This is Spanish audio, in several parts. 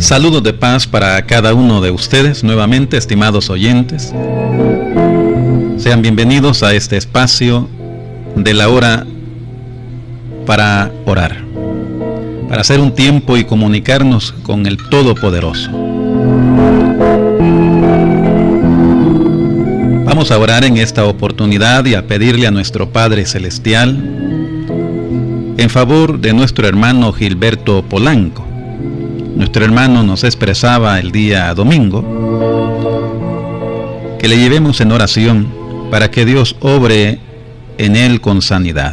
Saludos de paz para cada uno de ustedes, nuevamente, estimados oyentes. Sean bienvenidos a este espacio de la hora para orar, para hacer un tiempo y comunicarnos con el Todopoderoso. Vamos a orar en esta oportunidad y a pedirle a nuestro Padre Celestial en favor de nuestro hermano Gilberto Polanco. Nuestro hermano nos expresaba el día domingo que le llevemos en oración para que Dios obre en él con sanidad.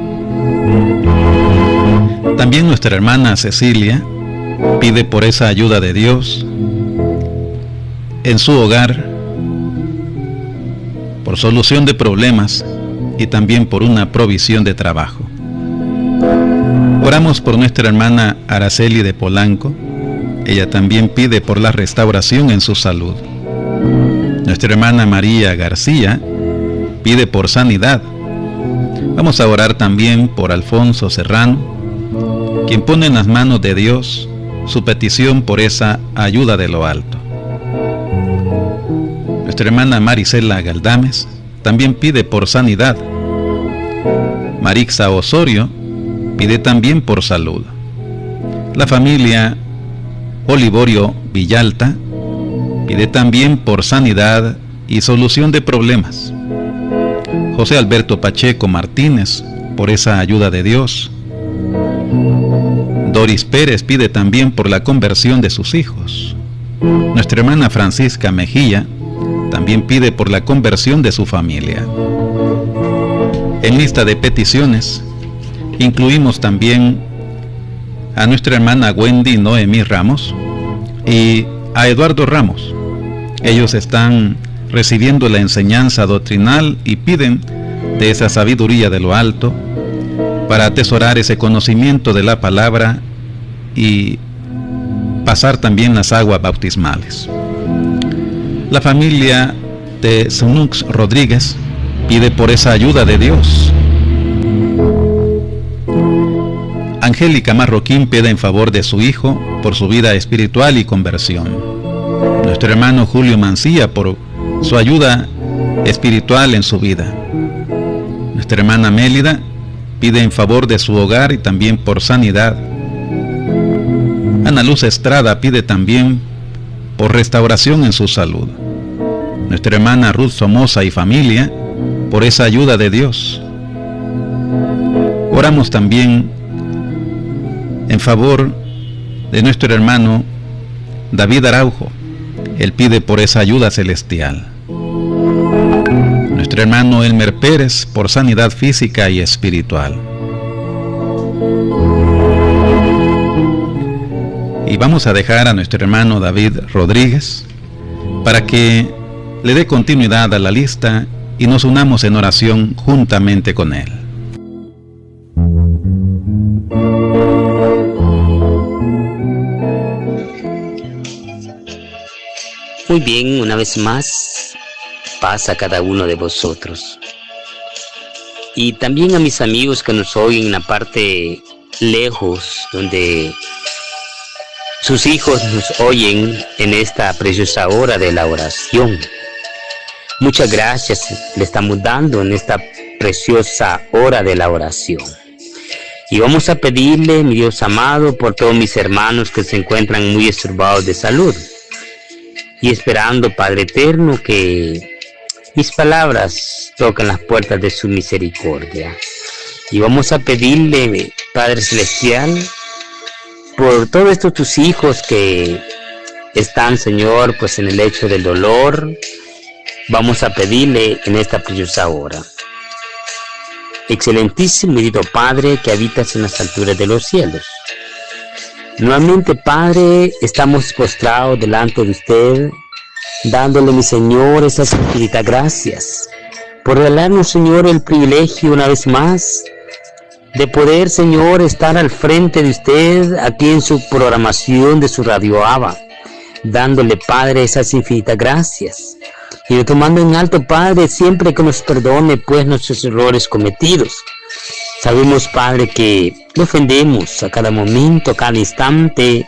También nuestra hermana Cecilia pide por esa ayuda de Dios en su hogar, por solución de problemas y también por una provisión de trabajo. Oramos por nuestra hermana Araceli de Polanco. Ella también pide por la restauración en su salud. Nuestra hermana María García pide por sanidad. Vamos a orar también por Alfonso Serrano, quien pone en las manos de Dios su petición por esa ayuda de lo alto. Nuestra hermana Marisela Galdames también pide por sanidad. Marixa Osorio pide también por salud. La familia Olivorio Villalta pide también por sanidad y solución de problemas. José Alberto Pacheco Martínez por esa ayuda de Dios. Doris Pérez pide también por la conversión de sus hijos. Nuestra hermana Francisca Mejía también pide por la conversión de su familia. En lista de peticiones incluimos también a nuestra hermana Wendy Noemí Ramos y a Eduardo Ramos. Ellos están recibiendo la enseñanza doctrinal y piden de esa sabiduría de lo alto para atesorar ese conocimiento de la palabra y pasar también las aguas bautismales. La familia de Sunux Rodríguez pide por esa ayuda de Dios. Angélica Marroquín pide en favor de su hijo por su vida espiritual y conversión. Nuestro hermano Julio Mancilla por su ayuda espiritual en su vida. Nuestra hermana Mélida pide en favor de su hogar y también por sanidad. Ana Luz Estrada pide también por restauración en su salud. Nuestra hermana Ruth Somoza y familia por esa ayuda de Dios. Oramos también en favor de nuestro hermano David Araujo. Él pide por esa ayuda celestial. Nuestro hermano Elmer Pérez por sanidad física y espiritual. Y vamos a dejar a nuestro hermano David Rodríguez para que le dé continuidad a la lista y nos unamos en oración juntamente con él. Muy bien, una vez más, paz a cada uno de vosotros. Y también a mis amigos que nos oyen en la parte lejos, donde sus hijos nos oyen en esta preciosa hora de la oración. Muchas gracias le estamos dando en esta preciosa hora de la oración. Y vamos a pedirle, mi Dios amado, por todos mis hermanos que se encuentran muy esturbados de salud. Y esperando, Padre eterno, que mis palabras toquen las puertas de su misericordia. Y vamos a pedirle, Padre Celestial, por todos estos tus hijos que están, Señor, pues en el lecho del dolor. Vamos a pedirle en esta preciosa hora. Excelentísimo y bendito Padre que habitas en las alturas de los cielos. Nuevamente, Padre, estamos postrados delante de usted, dándole, mi Señor, esas infinitas gracias por regalarnos, Señor, el privilegio una vez más de poder, Señor, estar al frente de usted aquí en su programación de su Radio Abba, dándole, Padre, esas infinitas gracias y tomando en alto, Padre, siempre que nos perdone, pues, nuestros errores cometidos. Sabemos, Padre, que le ofendemos a cada momento, a cada instante,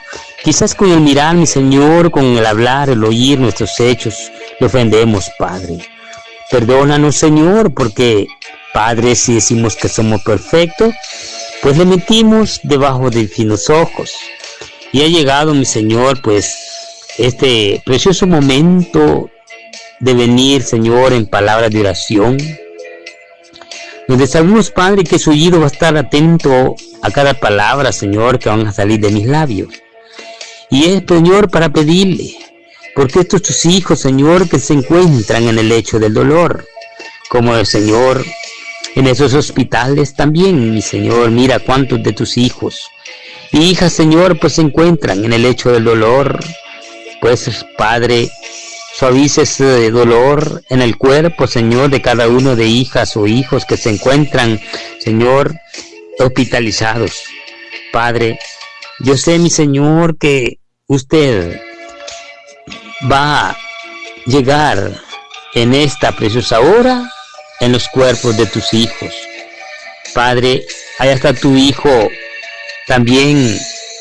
Quizás con el mirar, mi Señor, con el hablar, el oír nuestros hechos, le ofendemos, Padre. Perdónanos, Señor, porque, Padre, si decimos que somos perfectos, pues le mentimos debajo de finos ojos. Y ha llegado, mi Señor, pues, este precioso momento de venir, Señor, en palabras de oración, donde sabemos, Padre, que su oído va a estar atento a cada palabra, Señor, que van a salir de mis labios. Y es, Señor, para pedirle, porque estos tus hijos, Señor, que se encuentran en el lecho del dolor, como el Señor, en esos hospitales también, mi Señor, mira cuántos de tus hijos y hijas, Señor, pues se encuentran en el lecho del dolor, pues, Padre, suavice ese dolor en el cuerpo, Señor, de cada uno de hijas o hijos que se encuentran, Señor, hospitalizados. Padre, yo sé, mi Señor, que usted va a llegar en esta preciosa hora en los cuerpos de tus hijos. Padre, allá está tu hijo también,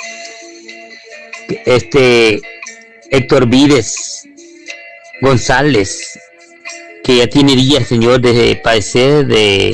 Héctor Vides González, que ya tiene días, Señor, de padecer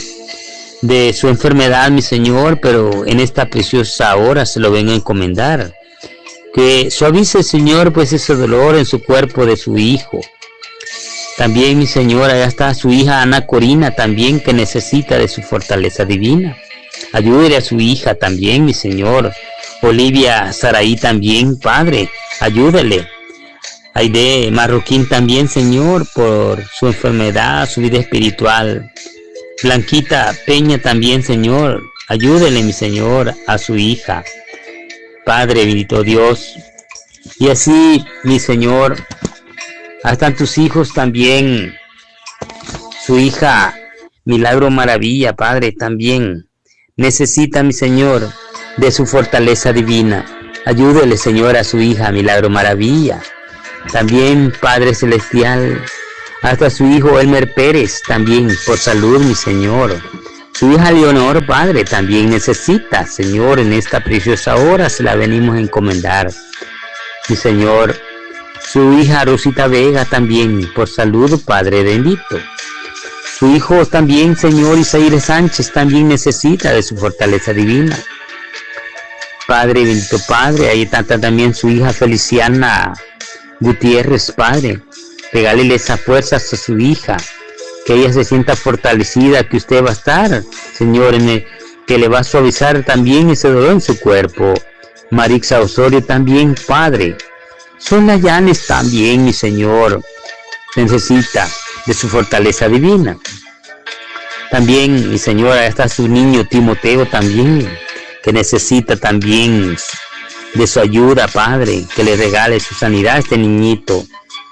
de su enfermedad, mi Señor, pero en esta preciosa hora se lo vengo a encomendar. Que suavice, Señor, pues ese dolor en su cuerpo de su hijo. También, mi Señor, allá está su hija Ana Corina también, que necesita de su fortaleza divina. Ayúdele a su hija también, mi Señor. Olivia Saraí también, Padre, ayúdele. Aide Marroquín también, Señor, por su enfermedad, su vida espiritual. Blanquita Peña también, Señor, ayúdele, mi Señor, a su hija. Padre, bendito Dios. Y así, mi Señor, hasta tus hijos también, su hija Milagro Maravilla, Padre, también necesita, mi Señor, de su fortaleza divina. Ayúdele, Señor, a su hija Milagro Maravilla. También, Padre Celestial, hasta su hijo Elmer Pérez, también por salud, mi Señor. Su hija Leonor, Padre, también necesita, Señor, en esta preciosa hora se la venimos a encomendar. Mi Señor, su hija Rosita Vega también por salud, Padre bendito. Su hijo también, Señor, Isaíre Sánchez, también necesita de su fortaleza divina. Padre bendito, Padre, ahí está también su hija Feliciana Gutiérrez, Padre. Regálele esas fuerzas a su hija, que ella se sienta fortalecida, que usted va a estar, Señor, que le va a suavizar también ese dolor en su cuerpo. Marixa Osorio también, Padre. Sonia Llanes también, mi Señor, necesita de su fortaleza divina. También, mi Señor, ahí está su niño Timoteo también, que necesita también de su ayuda, Padre, que le regale su sanidad a este niñito.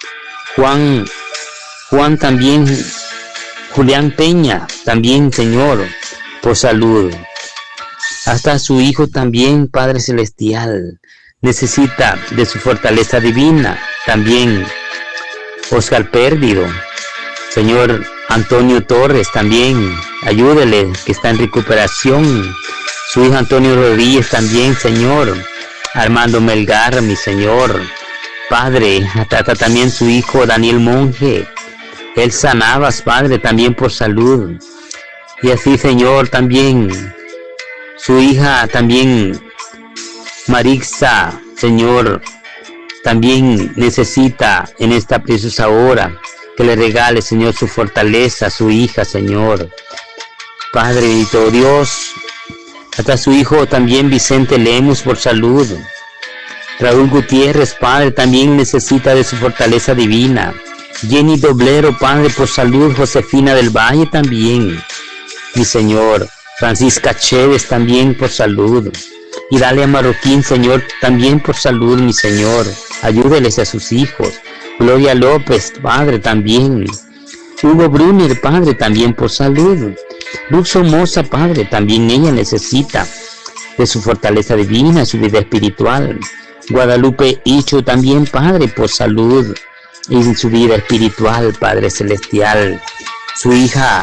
Juan también, Julián Peña, también, Señor, por salud. Hasta su hijo también, Padre Celestial, necesita de su fortaleza divina. También, Oscar Pérdido, Señor Antonio Torres, también, ayúdele, que está en recuperación. Su hijo Antonio Rodríguez también, Señor. Armando Melgar, mi Señor. Padre, hasta también su hijo Daniel Monge, Elsa Navas, Padre, también por salud. Y así, Señor, también su hija, también Marixa, Señor, también necesita en esta preciosa hora que le regale, Señor, su fortaleza a su hija, Señor. Padre, bendito Dios, hasta su hijo también Vicente Lemus por salud. Raúl Gutiérrez, Padre, también necesita de su fortaleza divina. Jenny Doblero, Padre, por salud. Josefina del Valle también, mi Señor. Francisca Chévez también por salud. Y Dalia Marroquín, Señor, también por salud, mi Señor. Ayúdeles a sus hijos. Gloria López, Padre, también. Hugo Brunner, Padre, también por salud. Luz Somoza, Padre, también ella necesita de su fortaleza divina, su vida espiritual. Guadalupe Icho también, Padre, por salud y su vida espiritual, Padre Celestial. Su hija,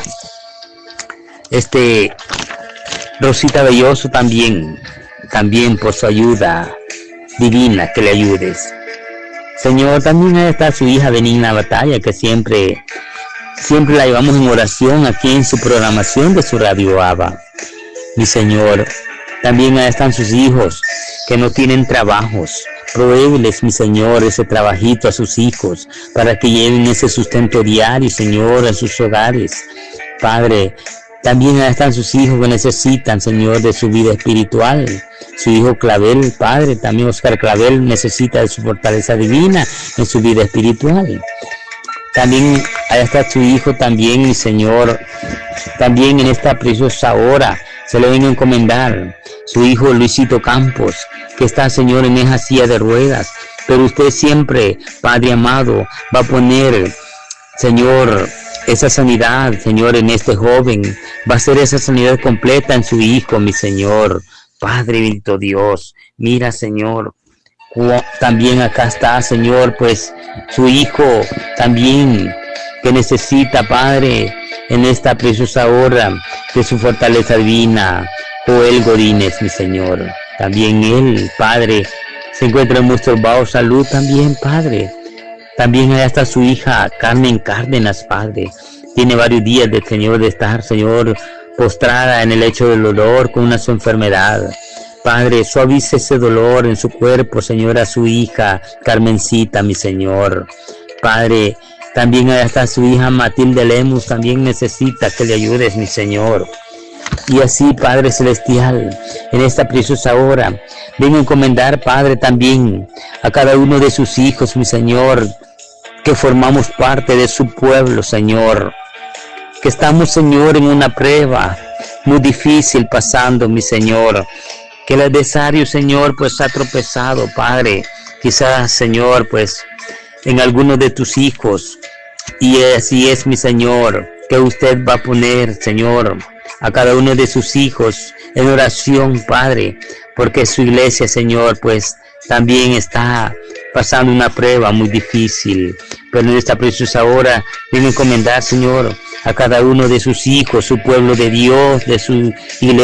Rosita Belloso también por su ayuda. divina, que le ayudes. Señor, también está su hija Benigna Batalla, que siempre la llevamos en oración aquí en su programación de su Radio Abba. Mi Señor, también están sus hijos que no tienen trabajos. Provéeles, mi Señor, ese trabajito a sus hijos para que lleven ese sustento diario, Señor, a sus hogares. Padre, también están sus hijos que necesitan, Señor, de su vida espiritual. Su hijo Clavel, Padre, también Oscar Clavel necesita de su fortaleza divina en su vida espiritual. También allá está su hijo también, mi Señor, también en esta preciosa hora se le venga a encomendar su hijo Luisito Campos, que está, Señor, en esa silla de ruedas, pero usted siempre, Padre amado, va a poner, Señor, esa sanidad, Señor, en este joven, va a ser esa sanidad completa en su hijo, mi Señor. Padre bendito Dios, mira, Señor, también acá está, Señor, pues su hijo también que necesita, Padre, en esta preciosa hora de su fortaleza divina, Joel Godínez, mi Señor. También él, Padre, se encuentra en nuestro bajo salud también, Padre. También allá está su hija Carmen Cárdenas, Padre. Tiene varios días de, Señor, de estar, Señor, postrada en el lecho del dolor con una su enfermedad. Padre, suavice ese dolor en su cuerpo, Señor, a su hija Carmencita, mi Señor. Padre, también allá está su hija Matilde Lemus, también necesita que le ayudes, mi Señor. Y así, Padre Celestial, en esta preciosa hora, vengo a encomendar, Padre, también a cada uno de sus hijos, mi Señor, que formamos parte de su pueblo, Señor, que estamos, Señor, en una prueba muy difícil pasando, mi Señor, que el adversario, Señor, pues ha tropezado, Padre, quizás, Señor, pues en alguno de tus hijos, y así es, mi Señor, que usted va a poner, Señor, a cada uno de sus hijos en oración, Padre, porque su iglesia, Señor, pues también está pasando una prueba muy difícil, pero en esta preciosa hora viene a encomendar, Señor, a cada uno de sus hijos, su pueblo de Dios, de su iglesia.